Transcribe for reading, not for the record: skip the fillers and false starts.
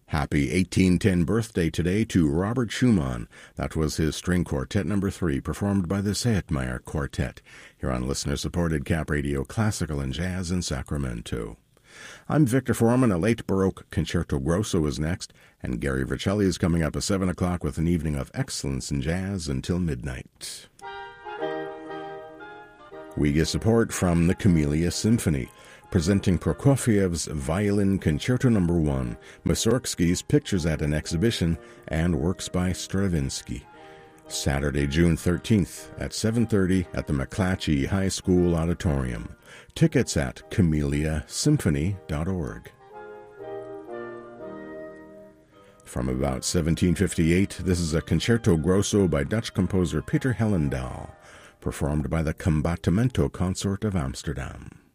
Happy 1810 birthday today to Robert Schumann. That was his string quartet number 3, performed by the Seitmeyer Quartet, here on listener-supported Cap Radio Classical and Jazz in Sacramento. I'm Victor Foreman. A late Baroque Concerto Grosso is next, and Gary Vercelli is coming up at 7 o'clock with an evening of excellence in jazz until midnight. We get support from the Camellia Symphony, presenting Prokofiev's Violin Concerto No. 1, Mussorgsky's Pictures at an Exhibition, and works by Stravinsky. Saturday, June 13th at 7:30 at the McClatchy High School Auditorium. Tickets at CameliaSymphony.org. From about 1758, this is a Concerto Grosso by Dutch composer Peter Hellendaal, performed by the Combattimento Consort of Amsterdam.